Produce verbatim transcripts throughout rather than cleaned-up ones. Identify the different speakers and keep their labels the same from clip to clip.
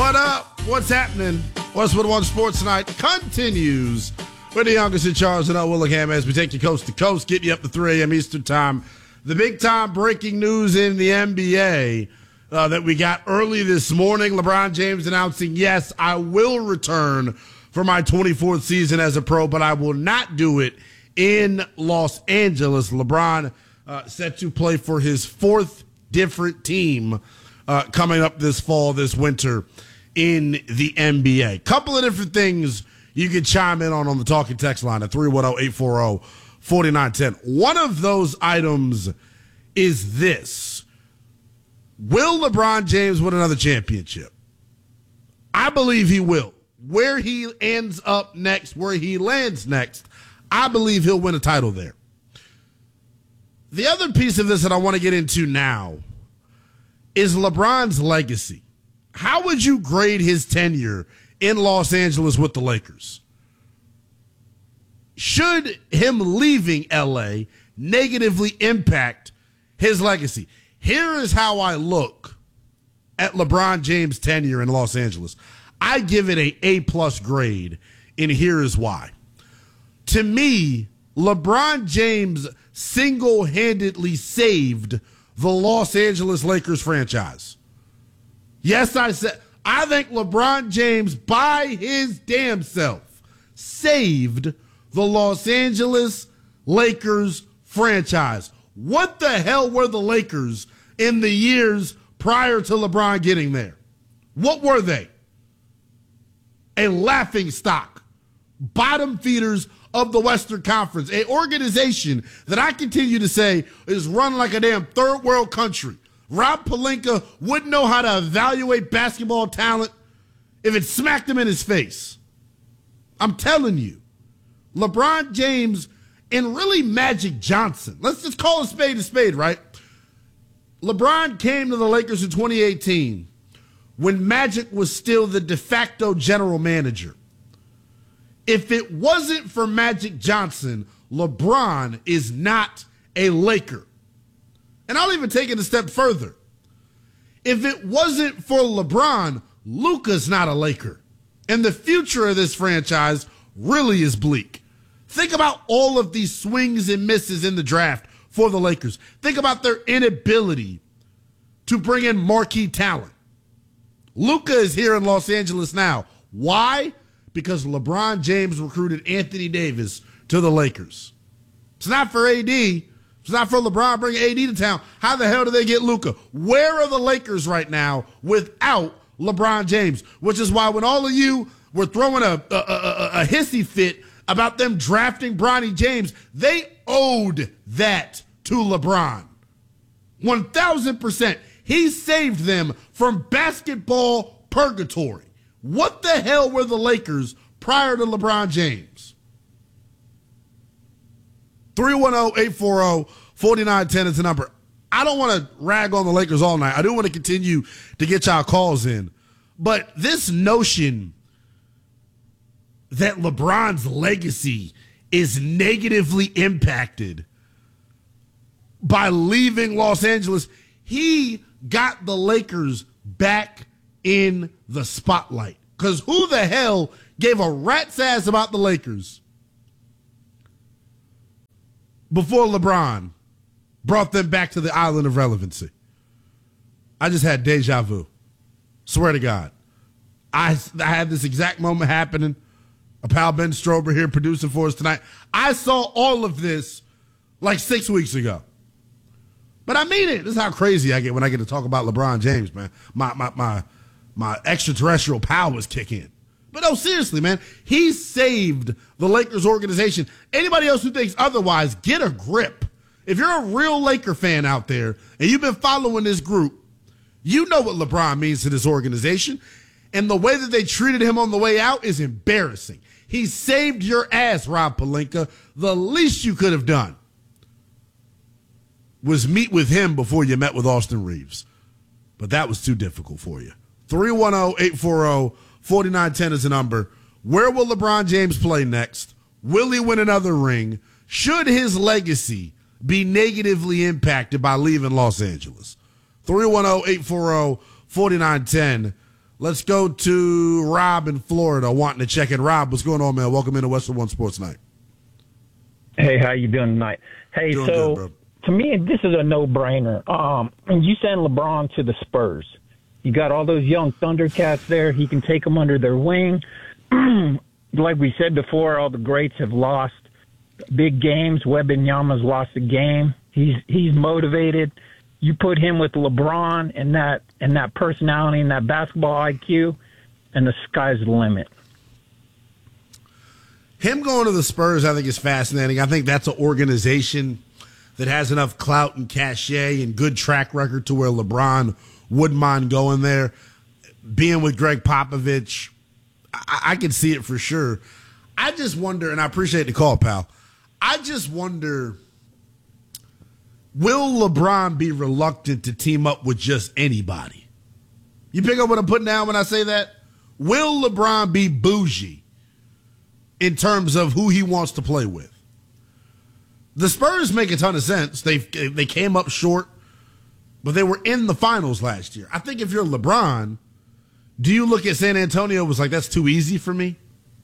Speaker 1: What up? What's happening? Westwood One Sports Tonight continues with the youngest in charge and Willingham as we take you coast to coast, get you up to three a.m. Eastern Time. The big time breaking news in the N B A uh, that we got early this morning. LeBron James announcing, yes, I will return for my twenty-fourth season as a pro, but I will not do it in Los Angeles. LeBron uh, set to play for his fourth different team uh, coming up this fall, this winter in the N B A. Couple of different things you can chime in on on the talking text line at three one zero, eight four zero, four nine one zero. One of those items is this. Will LeBron James win another championship? I believe he will. Where he ends up next, where he lands next, I believe he'll win a title there. The other piece of this that I want to get into now is LeBron's legacy. How would you grade his tenure in Los Angeles with the Lakers? Should him leaving L A negatively impact his legacy? Here is how I look at LeBron James' tenure in Los Angeles. I give it a A-plus grade, and here is why. To me, LeBron James single-handedly saved the Los Angeles Lakers franchise. Yes, I said, I think LeBron James, by his damn self, saved the Los Angeles Lakers franchise. What the hell were the Lakers in the years prior to LeBron getting there? What were they? A laughing stock, bottom feeders of the Western Conference, an organization that I continue to say is run like a damn third world country. Rob Pelinka wouldn't know how to evaluate basketball talent if it smacked him in his face. I'm telling you, LeBron James and really Magic Johnson, let's just call a spade a spade, right? LeBron came to the Lakers in twenty eighteen when Magic was still the de facto general manager. If it wasn't for Magic Johnson, LeBron is not a Laker. And I'll even take it a step further. If it wasn't for LeBron, Luka's not a Laker. And the future of this franchise really is bleak. Think about all of these swings and misses in the draft for the Lakers. Think about their inability to bring in marquee talent. Luka is here in Los Angeles now. Why? Because LeBron James recruited Anthony Davis to the Lakers. It's not for A D. It's not for LeBron bringing A D to town. How the hell do they get Luka? Where are the Lakers right now without LeBron James? Which is why when all of you were throwing a, a, a, a hissy fit about them drafting Bronny James, they owed that to LeBron. one thousand percent. He saved them from basketball purgatory. What the hell were the Lakers prior to LeBron James? three one zero, eight four zero, four nine one zero is the number. I don't want to rag on the Lakers all night. I do want to continue to get y'all calls in. But this notion that LeBron's legacy is negatively impacted by leaving Los Angeles, he got the Lakers back in the spotlight. Because who the hell gave a rat's ass about the Lakers before LeBron brought them back to the island of relevancy? I just had deja vu. Swear to God. I, I had this exact moment happening. A pal Ben Strober here producing for us tonight. I saw all of this like six weeks ago. But I mean it. This is how crazy I get when I get to talk about LeBron James, man. My my my my extraterrestrial powers kick in. But no, seriously, man. He saved the Lakers organization. Anybody else who thinks otherwise, get a grip. If you're a real Laker fan out there and you've been following this group, you know what LeBron means to this organization. And the way that they treated him on the way out is embarrassing. He saved your ass, Rob Pelinka. The least you could have done was meet with him before you met with Austin Reeves. But that was too difficult for you. three one zero, eight four zero, four nine one zero is the number. Where will LeBron James play next? Will he win another ring? Should his legacy be negatively impacted by leaving Los Angeles? three one zero, eight four zero, four nine one zero. Let's go to Rob in Florida wanting to check in. Rob, what's going on, man? Welcome into Westwood One Sports Night.
Speaker 2: Hey, how you doing tonight? Hey,
Speaker 1: Doing
Speaker 2: so
Speaker 1: good,
Speaker 2: to me, this is a no-brainer. Um, you send LeBron to the Spurs. You got all those young Thundercats there. He can take them under their wing. Like we said before, all the greats have lost big games. Wembanyama's lost a game. He's he's motivated. You put him with LeBron and that and that personality and that basketball I Q, and the sky's the limit.
Speaker 1: Him going to the Spurs, I think, is fascinating. I think that's an organization that has enough clout and cachet and good track record to where LeBron wouldn't mind going there. Being with Greg Popovich, I, I can see it for sure. I just wonder, and I appreciate the call, pal. I just wonder, will LeBron be reluctant to team up with just anybody? You pick up what I'm putting down when I say that? Will LeBron be bougie in terms of who he wants to play with? The Spurs make a ton of sense. They they came up short, but they were in the finals last year. I think if you're LeBron, do you look at San Antonio and was like, that's too easy for me?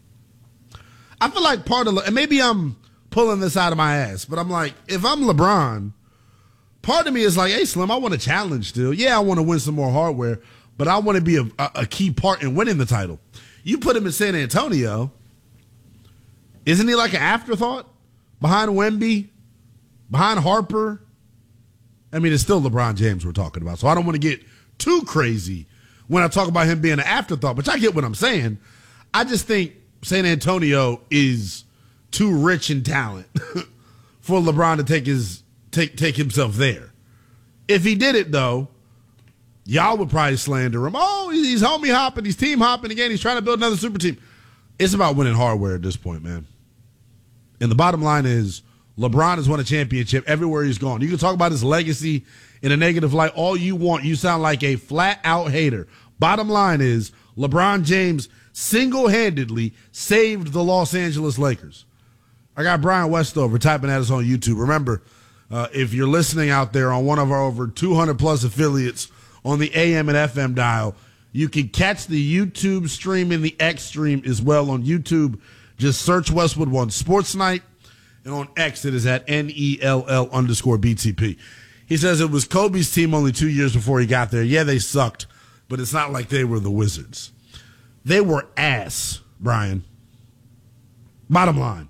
Speaker 1: I feel like part of, and maybe I'm pulling this out of my ass, but I'm like, if I'm LeBron, part of me is like, hey, Slim, I want a challenge still. Yeah, I want to win some more hardware, but I want to be a, a, a key part in winning the title. You put him in San Antonio, isn't he like an afterthought behind Wemby, behind Harper? I mean, it's still LeBron James we're talking about, so I don't want to get too crazy when I talk about him being an afterthought, but I get what I'm saying. I just think San Antonio is too rich in talent for LeBron to take his take take himself there. If he did it, though, y'all would probably slander him. Oh, he's homie hopping, he's team hopping again, he's trying to build another super team. It's about winning hardware at this point, man. And the bottom line is, LeBron has won a championship everywhere he's gone. You can talk about his legacy in a negative light all you want. You sound like a flat-out hater. Bottom line is, LeBron James single-handedly saved the Los Angeles Lakers. I got Brian Westover typing at us on YouTube. Remember, uh, if you're listening out there on one of our over two hundred plus affiliates on the A M and F M dial, you can catch the YouTube stream and the X stream as well on YouTube. Just search Westwood One Sports Night. And on X, it is at N E L L underscore B T P. He says it was Kobe's team only two years before he got there. Yeah, they sucked, but it's not like they were the Wizards. They were ass, Brian. Bottom line.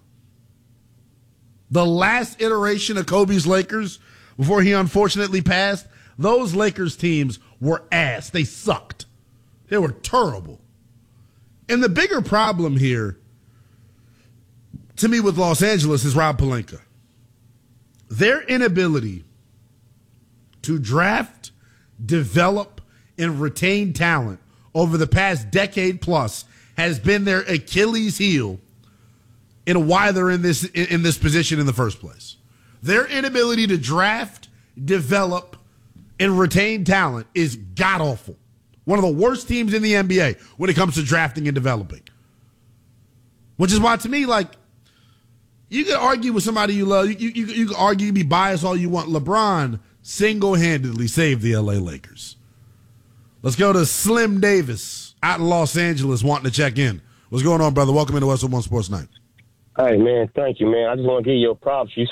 Speaker 1: The last iteration of Kobe's Lakers, before he unfortunately passed, those Lakers teams were ass. They sucked. They were terrible. And the bigger problem here, to me, with Los Angeles is Rob Pelinka. Their inability to draft, develop, and retain talent over the past decade plus has been their Achilles heel in why they're in this in this position in the first place. Their inability to draft, develop, and retain talent is god-awful. One of the worst teams in the N B A when it comes to drafting and developing. Which is why, to me, like, you can argue with somebody you love. You, you, you can argue, you can be biased all you want. LeBron single-handedly saved the L A Lakers. Let's go to Slim Davis out in Los Angeles wanting to check in. What's going on, brother? Welcome into Westwood One Sports Night.
Speaker 3: Hey, man, thank you, man. I just want to give you a props. You